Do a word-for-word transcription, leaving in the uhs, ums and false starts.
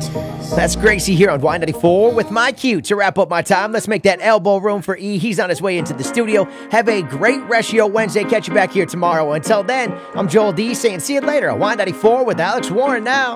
That's Gracie here on Y ninety-four with my cue to wrap up my time. Let's make that elbow room for E. He's on his way into the studio. Have a great rest of your Wednesday. Catch you back here tomorrow. Until then, I'm Joel D saying see you later on Y ninety-four with Alex Warren now.